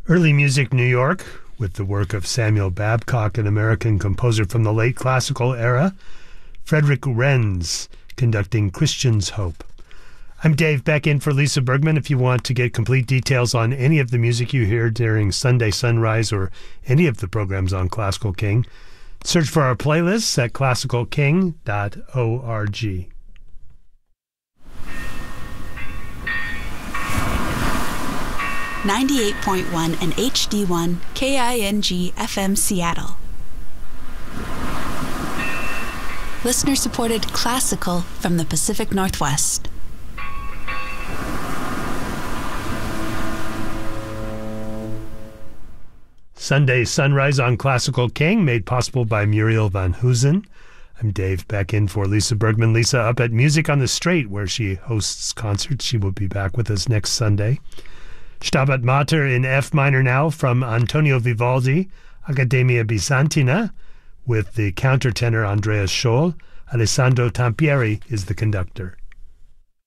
Early Music New York, with the work of Samuel Babcock, an American composer from the late classical era. Frederick Renz conducting Christian's Hope. I'm Dave Beck in for Lisa Bergman. If you want to get complete details on any of the music you hear during Sunday Sunrise or any of the programs on Classical King, search for our playlists at classicalking.org. .1 and HD1 KING FM Seattle. Listener-supported classical from the Pacific Northwest. Sunday Sunrise on Classical King, made possible by Muriel Van Hoosen. I'm Dave Beck in for Lisa Bergman. Lisa up at Music on the Strait, where she hosts concerts. She will be back with us next Sunday. Stabat Mater in F minor now from Antonio Vivaldi, Accademia Bisantina, with the countertenor Andreas Scholl. Alessandro Tampieri is the conductor.